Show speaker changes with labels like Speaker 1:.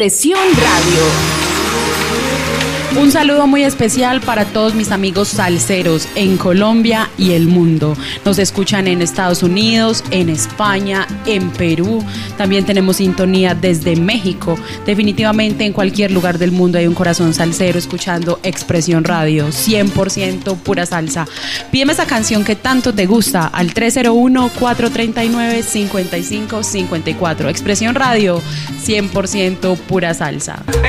Speaker 1: Expresión Radio.
Speaker 2: Un saludo muy especial para todos mis amigos salseros en Colombia y el mundo. Nos escuchan en Estados Unidos, en España, en Perú. También tenemos sintonía desde México. Definitivamente en cualquier lugar del mundo hay un corazón salsero escuchando Expresión Radio, 100% pura salsa. Pídeme esa canción que tanto te gusta al 301-439-5554. Expresión Radio, 100% pura salsa.